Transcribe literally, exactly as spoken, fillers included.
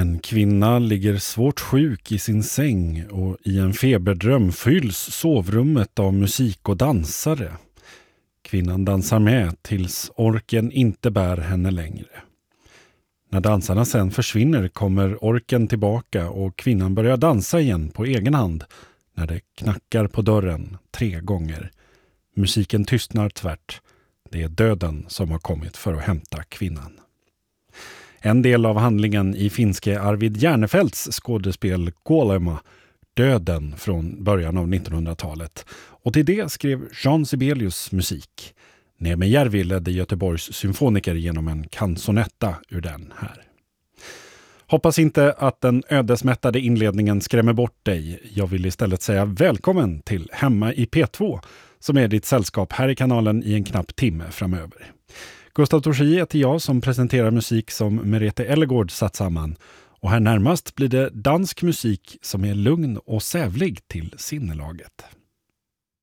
En kvinna ligger svårt sjuk i sin säng och i en feberdröm fylls sovrummet av musik och dansare. Kvinnan dansar med tills orken inte bär henne längre. När dansarna sen försvinner kommer orken tillbaka och kvinnan börjar dansa igen på egen hand när det knackar på dörren tre gånger. Musiken tystnar tvärt. Det är döden som har kommit för att hämta kvinnan. En del av handlingen i finske Arvid Järnefelts skådespel Kuolema, Döden från början av nittonhundratalet. Och till det skrev Jean Sibelius musik. Neeme Järvi ledde Göteborgs symfoniker genom en canzonetta ur den här. Hoppas inte att den ödesmättade inledningen skrämmer bort dig. Jag vill istället säga välkommen till Hemma i P två som är ditt sällskap här i kanalen i en knapp timme framöver. Gustav Torsi heter jag som presenterar musik som Merete Ellegård satt samman. Och här närmast blir det dansk musik som är lugn och sävlig till sinnelaget.